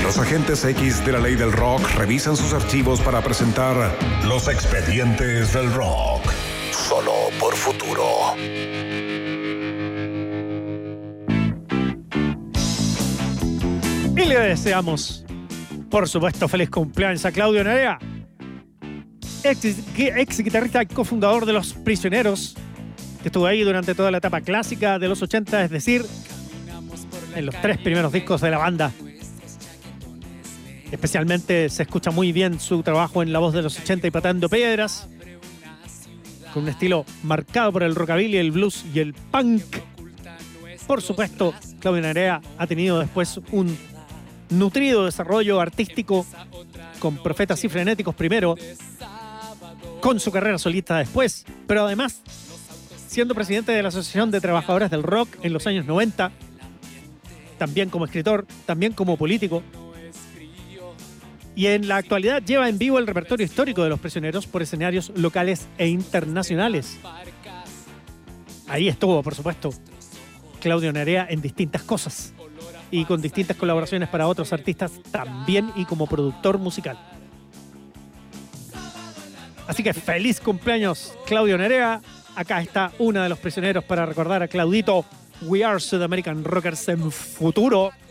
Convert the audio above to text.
Los agentes X de la ley del rock revisan sus archivos para presentar Los Expedientes del Rock. Solo por Futuro. Y le deseamos, por supuesto, feliz cumpleaños a Claudio Narea, ex guitarrista y cofundador de Los Prisioneros, que estuvo ahí durante toda la etapa clásica de los 80, es decir, en los 3 primeros discos de la banda. Especialmente se escucha muy bien su trabajo en La Voz de los 80 y Pateando Piedras, con un estilo marcado por el rockabilly, el blues y el punk. Por supuesto, Claudio Narea ha tenido después un nutrido desarrollo artístico con Profetas y Frenéticos primero, con su carrera solista después, pero además siendo presidente de la Asociación de Trabajadoras del Rock en los años 90, también como escritor, también como político. Y en la actualidad lleva en vivo el repertorio histórico de Los Prisioneros por escenarios locales e internacionales. Ahí estuvo, por supuesto, Claudio Narea en distintas cosas y con distintas colaboraciones para otros artistas también, y como productor musical. Así que feliz cumpleaños, Claudio Narea. Acá está una de Los Prisioneros para recordar a Claudito. We are South American Rockers en futuro.